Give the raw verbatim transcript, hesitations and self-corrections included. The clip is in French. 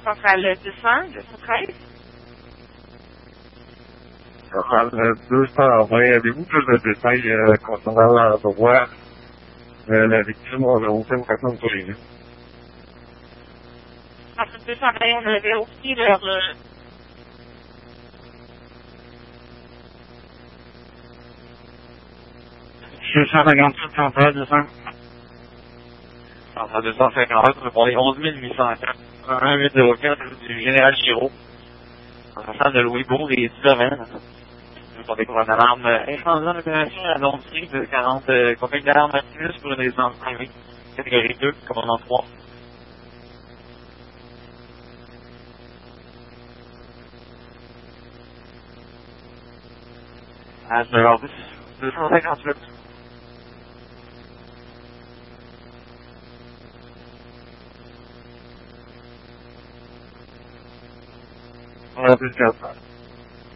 centrale deux cents, deux cent treize. Centrale deux cent vingt, avez-vous plus de détails euh, concernant l'endroit euh, la victime? On n'a aucune personne sur les lieux. Entre deux cent vingt, on avait aussi leur... Euh, deux cent cinquante-huit, centrale deux cents. Centrale deux cent cinquante-huit, pour les onze mille huit cent quatre. un huit zéro quatre du général Giraud. En façade de Louisbourg et Slovène. Pour découvrir une alarme incendie dans l'opération annoncée de quarante euh, compagnies d'alarme Maximus pour une résidence privée. Catégorie deux, commandant trois. À neuf heures dix, deux cent cinquante-huit. On a plus de quatre.